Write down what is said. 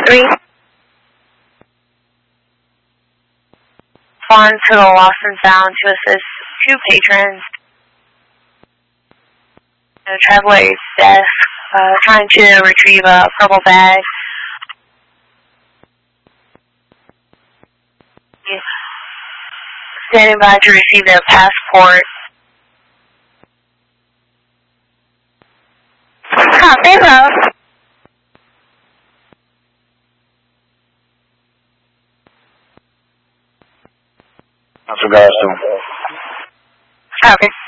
3. Respond to the lost and found to assist 2 patrons. The traveler is deaf, trying to retrieve a purple bag. Standing by to receive their passport. Copy, Rose. That's regards to. Okay.